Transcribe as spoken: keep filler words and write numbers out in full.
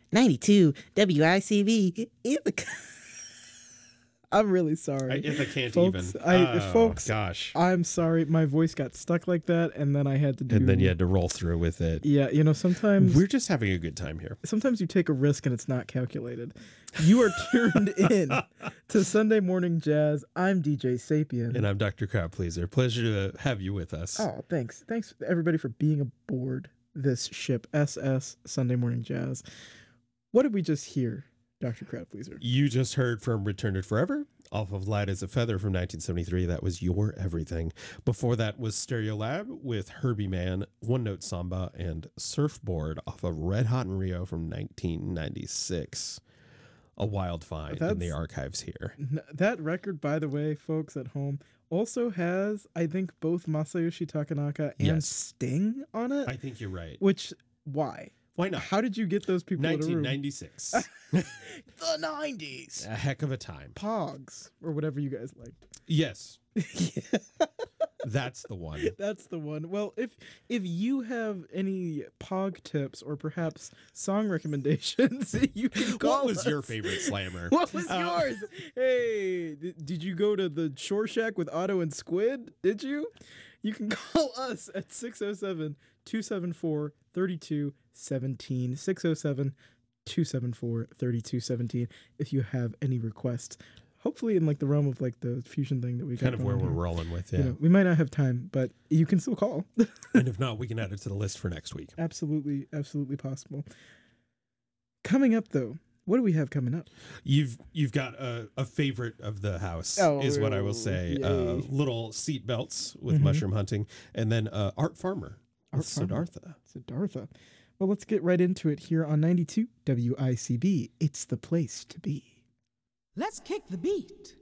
ninety-two W I C B. In the I'm really sorry. I, if I can't folks, even. I, oh, folks, gosh. I'm sorry. My voice got stuck like that, and then I had to do... And then you had to roll through with it. Yeah, you know, sometimes... We're just having a good time here. Sometimes you take a risk and it's not calculated. You are tuned in to Sunday Morning Jazz. I'm D J Sapien. And I'm Doctor Crowd Pleaser. Pleasure to have you with us. Oh, thanks. Thanks, everybody, for being aboard this ship, S S Sunday Morning Jazz. What did we just hear, Doctor Crowd Pleaser? You just heard from Return to Forever off of Light as a Feather from nineteen seventy-three. That was Your Everything. Before that was Stereo Lab with Herbie Mann, One Note Samba, and Surfboard off of Red Hot in Rio from nineteen ninety-six. A wild find That's, in the archives here. That record, by the way, folks at home, also has, I think, both Masayoshi Takanaka and yes. Sting on it. I think you're right. Which, why? Why not? How did you get those people nineteen ninety-six. In a room? The nineties. A heck of a time. Pogs, or whatever you guys liked. Yes. Yeah. That's the one. That's the one. Well, if if you have any Pog tips or perhaps song recommendations, you can call What was us. your favorite slammer? What was uh, yours? Hey, th- did you go to the Shore Shack with Otto and Squid? Did you? You can call us at six oh seven, two seven four, three two one seven, six oh seven, two seven four, three two one seven if you have any requests. Hopefully in like the realm of like the fusion thing that we got kind of where here. we're rolling with, yeah. You know, we might not have time, but you can still call. And if not, we can add it to the list for next week. Absolutely, absolutely possible. Coming up though, what do we have coming up? You've you've got a, a favorite of the house, oh, is what I will say. Uh, little seat belts with mm-hmm. mushroom hunting, and then uh, Art Farmer Art with Farmer. Siddhartha. Siddhartha. Well, let's get right into it here on ninety-two W I C B. It's the place to be. Let's kick the beat.